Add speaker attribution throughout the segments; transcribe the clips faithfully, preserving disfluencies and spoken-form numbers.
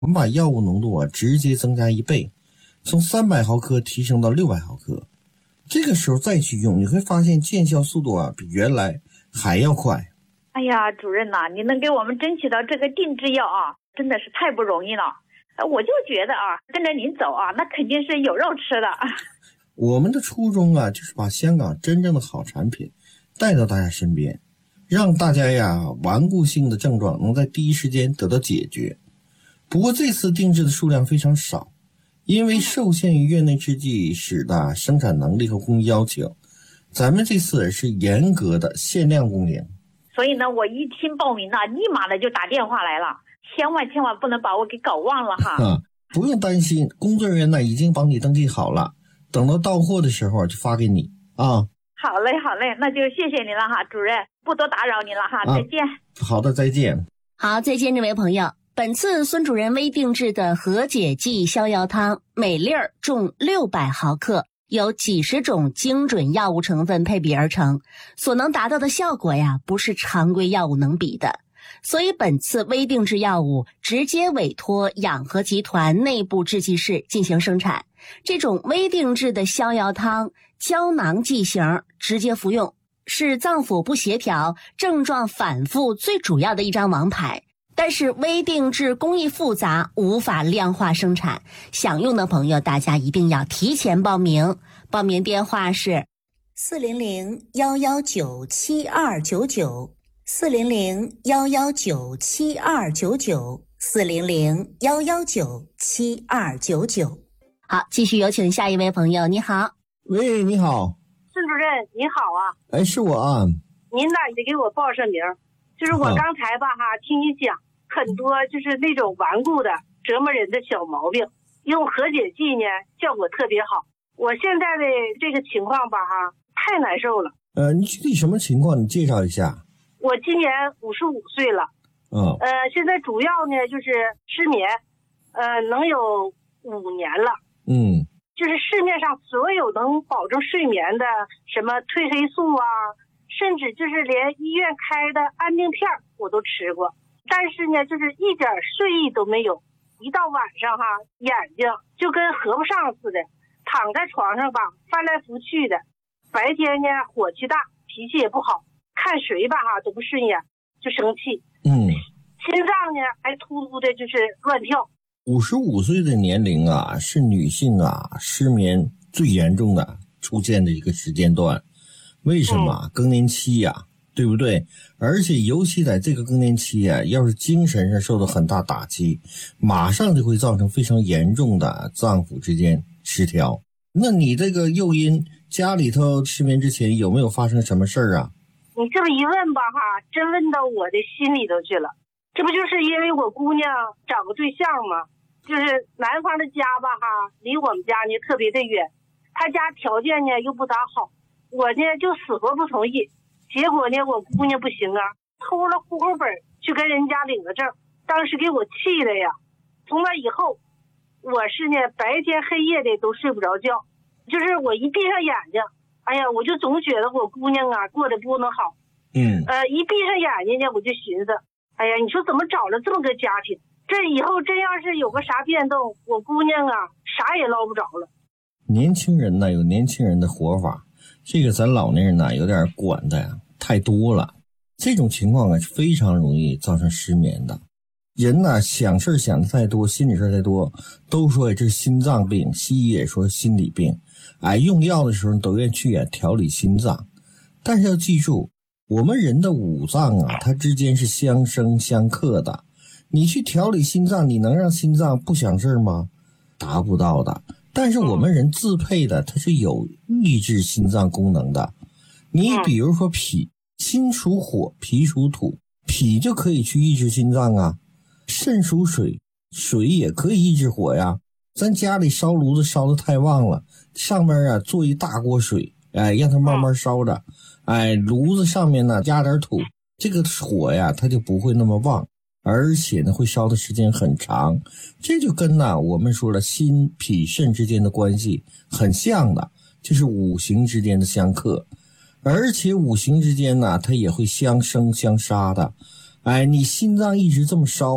Speaker 1: 我们把药物浓度啊直接增加一倍，从三百毫克提升到六百毫克。这个时候再去用，你会发现见效速度啊比原来还要快。
Speaker 2: 哎呀，主任呐、啊，你能给我们争取到这个定制药啊，真的是太不容易了。我就觉得啊，跟着您走啊，那肯定是有肉吃的。
Speaker 1: 我们的初衷啊，就是把香港真正的好产品带到大家身边，让大家呀顽固性的症状能在第一时间得到解决。不过这次定制的数量非常少，因为受限于院内制剂使的生产能力和工艺要求，咱们这次是严格的限量供应。
Speaker 2: 所以呢，我一听报名了，立马的就打电话来了，千万千万不能把我给搞忘了哈。
Speaker 1: 啊，不用担心，工作人员呢已经帮你登记好了，等到到货的时候就发给你啊。
Speaker 2: 好嘞，好嘞，那就谢谢您了哈，主任，不多打扰您了哈，
Speaker 1: 啊、
Speaker 2: 再见。
Speaker 1: 好的，再见。
Speaker 3: 好，再见，这位朋友。本次孙主任微定制的和解剂逍遥汤，每粒儿重六百毫克，由几十种精准药物成分配比而成，所能达到的效果呀，不是常规药物能比的。所以本次微定制药物直接委托养和集团内部制剂室进行生产。这种微定制的逍遥汤胶囊剂型，直接服用，是脏腑不协调、症状反复最主要的一张王牌。但是微定制工艺复杂，无法量化生产，想用的朋友大家一定要提前报名。报名电话是四零零幺幺九七二九九，四零零幺幺九七二九九，四零零幺幺九七二九九。好，继续有请下一位朋友。你好。
Speaker 1: 喂，你好。
Speaker 4: 孙主任您好啊。
Speaker 1: 哎，是我啊。
Speaker 4: 您呢得给我报上名，就是我刚才吧哈，听你讲很多就是那种顽固的折磨人的小毛病，用和解剂呢效果特别好。我现在的这个情况吧哈，太难受了。
Speaker 1: 呃，你具体什么情况？你介绍一下。
Speaker 4: 我今年五十五岁了。
Speaker 1: 嗯。
Speaker 4: 呃，现在主要呢就是失眠，呃，能有五年了。
Speaker 1: 嗯。
Speaker 4: 就是市面上所有能保证睡眠的，什么褪黑素啊，甚至就是连医院开的安定片我都吃过，但是呢，就是一点睡意都没有。一到晚上哈，眼睛就跟合不上似的，躺在床上吧，翻来覆去的。白天呢，火气大，脾气也不好，看谁吧哈都不顺眼，就生气。
Speaker 1: 嗯。
Speaker 4: 心脏呢还突突的，就是乱跳。
Speaker 1: 五十五岁的年龄啊，是女性啊失眠最严重的出现的一个时间段。为什么？更年期呀、啊，对不对？而且尤其在这个更年期啊，要是精神上受到很大打击，马上就会造成非常严重的脏腑之间失调。那你这个诱因，家里头失眠之前有没有发生什么事儿啊？
Speaker 4: 你这么一问吧哈，真问到我的心里头去了。这不就是因为我姑娘找个对象吗？就是男方的家吧哈，离我们家呢特别的远，他家条件呢又不咋好，我呢就死活不同意。结果呢我姑娘不行啊，偷了户口本去跟人家领个证，当时给我气的呀。从那以后，我是呢白天黑夜的都睡不着觉，就是我一闭上眼睛，哎呀，我就总觉得我姑娘啊过得不能好。
Speaker 1: 嗯。
Speaker 4: 呃，一闭上眼睛呢，我就寻思，哎呀，你说怎么找了这么个家庭？这以后真要是有个啥变动，我姑娘啊，啥也捞不着了。
Speaker 1: 年轻人呢有年轻人的活法，这个咱老年人呢有点管的呀太多了，这种情况啊是非常容易造成失眠的。人呢想事想的太多，心理事太多，都说这是心脏病，西医也说心理病。哎，用药的时候都愿意去啊调理心脏，但是要记住，我们人的五脏啊，它之间是相生相克的。你去调理心脏，你能让心脏不想事吗？达不到的。但是我们人自配的，它是有抑制心脏功能的。你比如说脾，心属火，脾属土，脾就可以去抑制心脏啊。肾属水，水也可以抑制火呀。咱家里烧炉子烧得太旺了，上面啊做一大锅水，哎，让它慢慢烧着，哎，炉子上面呢加点土，这个火呀它就不会那么旺。而且呢会烧的时间很长，这就跟呢我们说了心脾肾之间的关系很像的，就是五行之间的相克。而且五行之间呢它也会相生相杀的。哎，你心脏一直这么烧，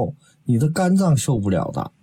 Speaker 1: 你的肝脏受不了的。